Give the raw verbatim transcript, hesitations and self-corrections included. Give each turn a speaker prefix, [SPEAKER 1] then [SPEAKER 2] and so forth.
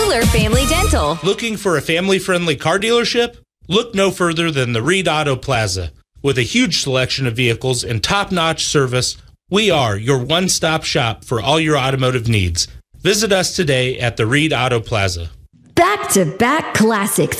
[SPEAKER 1] Fuller Family Dental.
[SPEAKER 2] Looking for a family-friendly car dealership? Look no further than the Reed Auto Plaza. With a huge selection of vehicles and top-notch service, we are your one-stop shop for all your automotive needs. Visit us today at the Reed Auto Plaza.
[SPEAKER 1] Back-to-back classics